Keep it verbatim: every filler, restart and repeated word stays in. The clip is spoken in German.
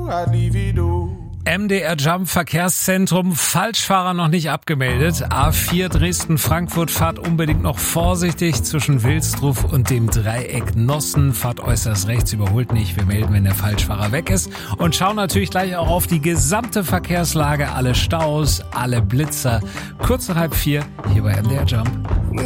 M D R Jump Verkehrszentrum, Falschfahrer noch nicht abgemeldet. A vier Dresden-Frankfurt, fahrt unbedingt noch vorsichtig zwischen Wilsdruf und dem Dreieck Nossen. Fahrt äußerst rechts, überholt nicht. Wir melden, wenn der Falschfahrer weg ist. Und schauen natürlich gleich auch auf die gesamte Verkehrslage, alle Staus, alle Blitzer. Kurz nach halb vier, hier bei M D R Jump.